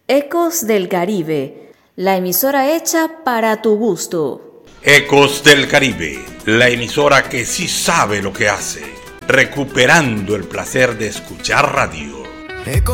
Ecos del Caribe, la emisora hecha para tu gusto. Ecos del Caribe, la emisora que sí sabe lo que hace, recuperando el placer de escuchar radio.